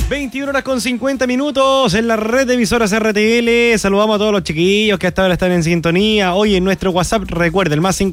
21:50 en la red de emisoras RTL. Saludamos a todos los chiquillos que hasta ahora están en sintonía. Hoy en nuestro WhatsApp, recuerda, el más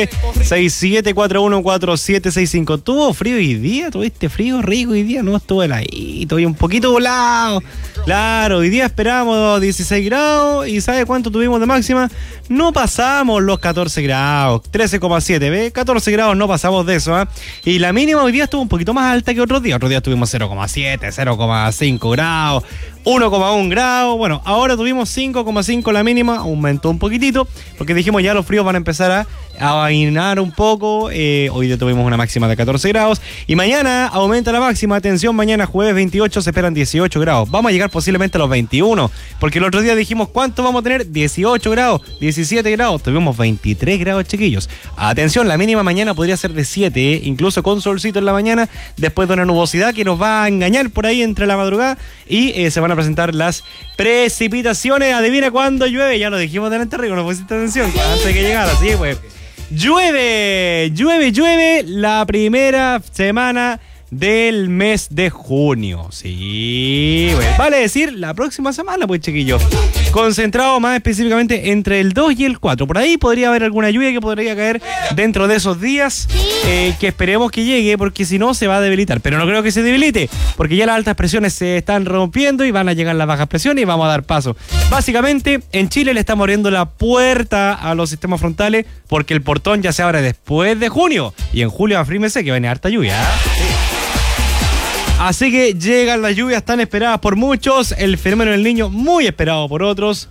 569-6741-4765. ¿Tuvo frío hoy día? ¿Tuviste frío rico hoy día? No, estuvo heladito, hoy un poquito volado. Claro, hoy día esperábamos 16 grados y ¿sabe cuánto tuvimos de máxima? No pasamos los 14 grados, 13,7, ¿ve? 14 grados no pasamos de eso, ¿eh? Y la mínima hoy día estuvo un poquito más alta que otros días. Otros días tuvimos 0,7, 0,5 grados, 1,1 grados. Bueno, ahora tuvimos 5,5 la mínima, aumentó un poquitito, porque dijimos ya los fríos van a empezar a vainar un poco. Hoy ya tuvimos una máxima de 14 grados y mañana aumenta la máxima. Atención, mañana jueves 28 se esperan 18 grados. Vamos a llegar posiblemente a los 21, porque el otro día dijimos ¿cuánto vamos a tener? 18 grados, 17 grados, tuvimos 23 grados, chiquillos. Atención, la mínima mañana podría ser de 7, incluso con solcito en la mañana, después de una nubosidad que nos va a engañar por ahí entre la madrugada y se van a presentar las precipitaciones. Adivina cuándo llueve, ya lo dijimos delante arriba, no pusiste atención, antes de que llegara, así pues. Llueve la primera semana del mes de junio. Sí, pues, vale decir la próxima semana, pues, chiquillos. Concentrado más específicamente entre el 2 y el 4. Por ahí podría haber alguna lluvia que podría caer dentro de esos días, que esperemos que llegue, porque si no se va a debilitar. Pero no creo que se debilite, porque ya las altas presiones se están rompiendo y van a llegar las bajas presiones y vamos a dar paso. Básicamente, en Chile le estamos abriendo la puerta a los sistemas frontales, porque el portón ya se abre después de junio. Y en julio, afírmese que viene harta lluvia, ¿eh? Sí. Así que llegan las lluvias tan esperadas por muchos, el fenómeno del Niño muy esperado por otros.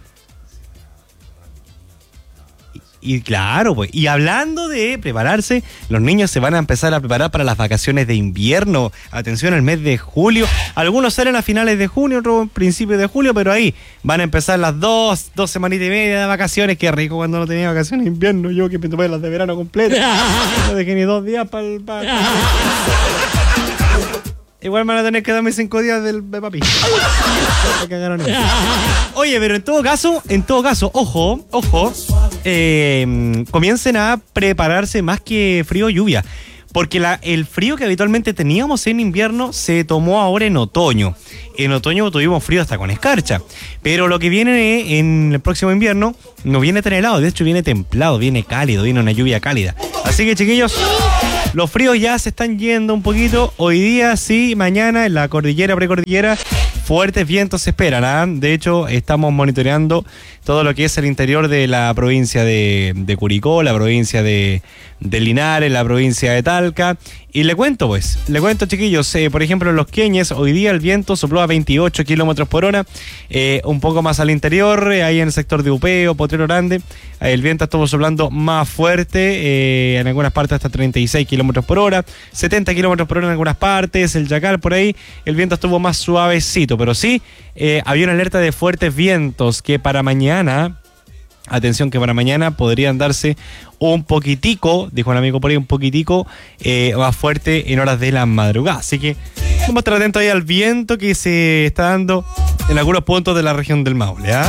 Y claro, pues, y hablando de prepararse, los niños se van a empezar a preparar para las vacaciones de invierno. Atención, el mes de julio. Algunos salen a finales de junio, otros principios de julio, pero ahí van a empezar las dos semanitas y media de vacaciones. Qué rico cuando no tenía vacaciones de invierno. Yo que me tomé las de verano completas. No dejé ni 2 días para el... Igual me van a tener que darme 5 días de papi. Oye, pero en todo caso, ojo, comiencen a prepararse más que frío o lluvia. Porque el frío que habitualmente teníamos en invierno se tomó ahora en otoño. En otoño tuvimos frío hasta con escarcha. Pero lo que viene en el próximo invierno no viene tan helado. De hecho, viene templado, viene cálido, viene una lluvia cálida. Así que, chiquillos, los fríos ya se están yendo un poquito. Hoy día sí, mañana en la cordillera, precordillera, fuertes vientos se esperan, ¿eh? De hecho, estamos monitoreando todo lo que es el interior de la provincia de Curicó, la provincia de Linares, la provincia de Talca. Y le cuento, chiquillos, por ejemplo, en Los Queñes, hoy día el viento sopló a 28 kilómetros por hora, un poco más al interior, ahí en el sector de Upeo, Potrero Grande, el viento estuvo soplando más fuerte, en algunas partes hasta 36 kilómetros por hora, 70 kilómetros por hora en algunas partes, el Yacal por ahí, el viento estuvo más suavecito, pero sí, había una alerta de fuertes vientos que para mañana... Atención que para mañana podrían darse un poquitico, dijo un amigo por ahí, un poquitico más fuerte en horas de la madrugada. Así que vamos a estar atentos ahí al viento que se está dando en algunos puntos de la región del Maule, ¿eh?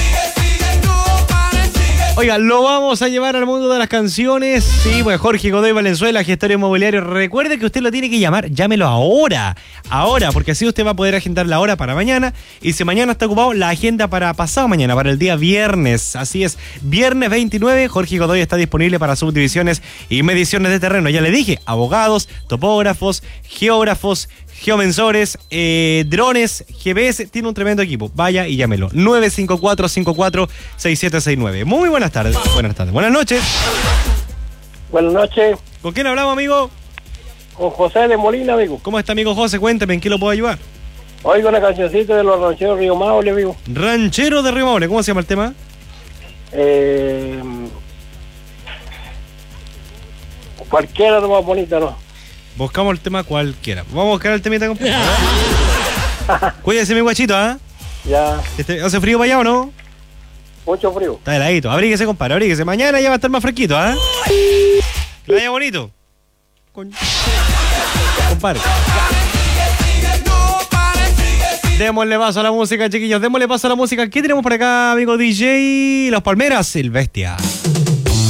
Oiga, lo vamos a llevar al mundo de las canciones. Sí, pues Jorge Godoy Valenzuela, gestor inmobiliario. Recuerde que usted lo tiene que llamar. Llámelo ahora, porque así usted va a poder agendar la hora para mañana. Y si mañana está ocupado, la agenda para pasado mañana, para el día viernes. Así es, viernes 29, Jorge Godoy está disponible para subdivisiones y mediciones de terreno. Ya le dije, abogados, topógrafos, geógrafos, geomensores, drones, GPS, tiene un tremendo equipo. Vaya y llámelo. 954-54-6769. Muy buenas tardes. Buenas noches. Buenas noches. ¿Con quién hablamos, amigo? Con José de Molina, amigo. ¿Cómo está, amigo José? Cuéntame, ¿en qué lo puedo ayudar? Oigo una cancioncita de los rancheros Río Maule, amigo. Ranchero de Río Maule, ¿cómo se llama el tema? Cualquiera de más bonita, ¿no? Buscamos el tema cualquiera. Vamos a buscar el temita completo. Cuídese, mi guachito, ¿ah? Ya. ¿Hace frío para allá o no? Mucho frío. Está heladito. Abríguese, compadre, abríguese. Mañana ya va a estar más fresquito, ¿ah? Que vaya bonito. Compadre. Démosle paso a la música, chiquillos. Démosle paso a la música. ¿Qué tenemos por acá, amigo DJ? Los Palmeras, el Bestia.